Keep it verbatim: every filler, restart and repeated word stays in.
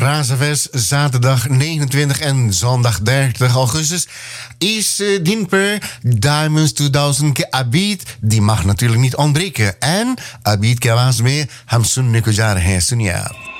Razafest, zaterdag negenentwintig en zondag dertig augustus is uh, Dinper Diamonds tweeduizend ke Abid. Die mag natuurlijk niet ontbreken. En Abid ke आवाज में हम सुनने को जा रहे हैं, सुनिए आप.